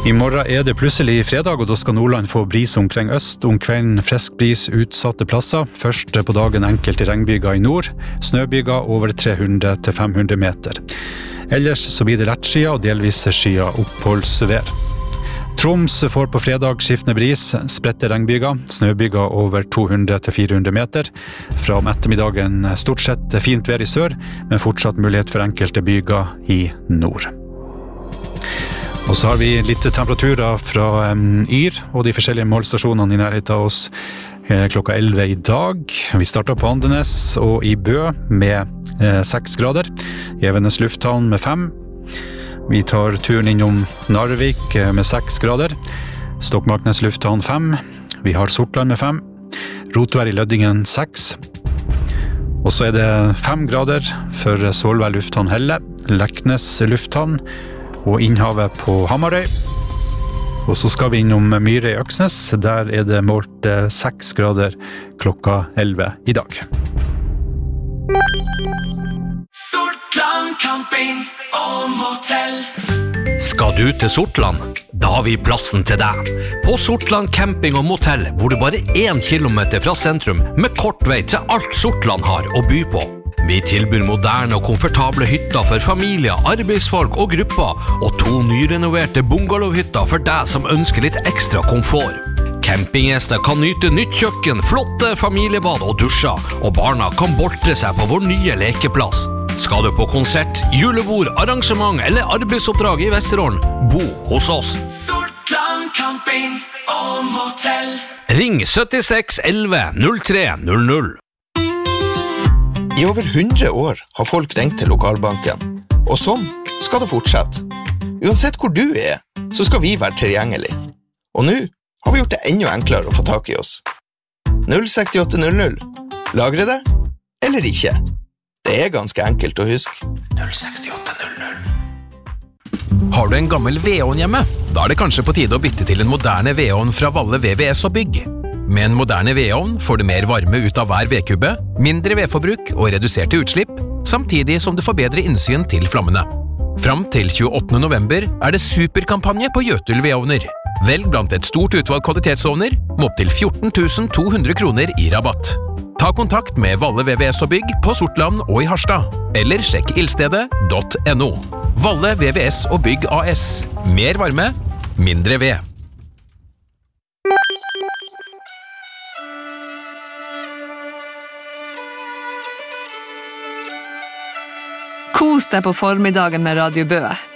I morgen det plutselig fredag, og da skal Nordland få bris omkring øst. Om kvelden frisk bris utsatte plasser. Først på dagen enkelte regnbyger i nord. Snøbyger over 300-500 meter. Ellers så blir det lettskyet og delvis skyet oppholdsvær. Troms får på fredag skiftende bris, spredte regnbyger, snøbyger over 200-400 meter. Fra om ettermiddagen stort sett fint vær i sør, men fortsatt mulighet for enkelte byger i nord. Og så har vi litt temperaturer fra Yr og de forskjellige målstasjonene i nærheten av oss klokka 11 i dag. Vi starter på Andenes og i Bø med 6 grader. Evenes lufthavn med 5. Vi tar turen innom Narvik med 6 grader. Stokmarknes lufthavn 5. Vi har Sortland med 5. Rotvær i Løddingen 6. Og så det 5 grader for Solvær lufthavn Helle, Leknes lufthavn og Innhavet på Hamarøy. Og så skal vi innom Myre i Øksnes. Der det målt 6 grader klokka 11 i dag. Sortland camping og motell. Skal du til Sortland? Da har vi plassen til deg. På Sortland camping og motell bor du bare 1 kilometer fra sentrum med kort vei til alt Sortland har å by på. Vi tilbyr moderne og komfortable hytter for familier, arbeidsfolk og grupper, og 2 nyrenoverte bungalowhytter for deg som ønsker litt ekstra komfort. Campinggjester kan nyte nytt kjøkken, flotte familiebad og dusjer, og barna kan boltre seg på vår nye lekeplass. Skal du på konsert, julebord, arrangement eller arbeidsoppdrag i Vesterålen, bo hos oss. Sortland camping og motell. Ring 76 11 03 00. I over 100 år har folk ringt til lokalbanken, og sånn skal det fortsette. Uansett hvor du så skal vi være tilgjengelig. Og nå har vi gjort det enda enklere å få tak i oss. 06800. Lagre det, eller ikke. Det ganske enkelt å huske. 06800. Har du en gammel vedovn hjemme? Da det kanskje på tide å bytte til en moderne vedovn fra Valle VVS og Bygg. Med en moderne vedovn får du mer varme ut av hver vedkubbe, mindre vedforbruk og reduserte utslipp, samtidig som du får bedre innsyn til flammene. Fram til 28. november det superkampanje på Jøtul vedovner. Velg blant et stort utvalg kvalitetsovner med opp til 14 200 kroner i rabatt. Ta kontakt med Valle VVS og Bygg på Sortland og i Harstad, eller sjekk ildstedet.no. Valle VVS og Bygg AS. Mer varme, mindre ved. Kos deg på formiddagen med Radio Bø.